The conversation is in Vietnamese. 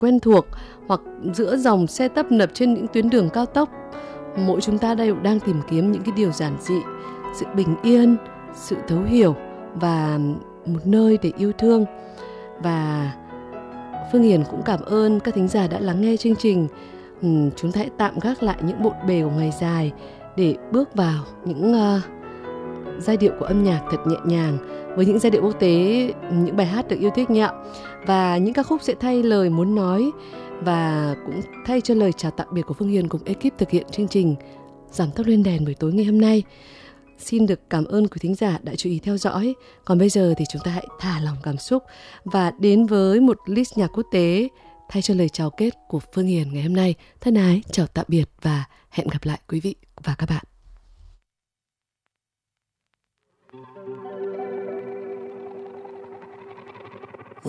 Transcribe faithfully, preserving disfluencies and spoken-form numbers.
quen thuộc, hoặc giữa dòng xe tấp nập trên những tuyến đường cao tốc, mỗi chúng ta đều đang tìm kiếm những cái điều giản dị, sự bình yên, sự thấu hiểu và một nơi để yêu thương. Và Phương Hiền cũng cảm ơn các thính giả đã lắng nghe chương trình. uhm, Chúng ta hãy tạm gác lại những bộn bề của ngày dài để bước vào những uh, giai điệu của âm nhạc thật nhẹ nhàng, với những giai điệu quốc tế, những bài hát được yêu thích nhẹ. Và những ca khúc sẽ thay lời muốn nói và cũng thay cho lời chào tạm biệt của Phương Hiền cùng ekip thực hiện chương trình Giảm Tốc Lên Đèn buổi tối ngày hôm nay. Xin được cảm ơn quý thính giả đã chú ý theo dõi. Còn bây giờ thì chúng ta hãy thả lỏng cảm xúc và đến với một list nhạc quốc tế thay cho lời chào kết của Phương Hiền ngày hôm nay. Thân ái, chào tạm biệt và hẹn gặp lại quý vị và các bạn.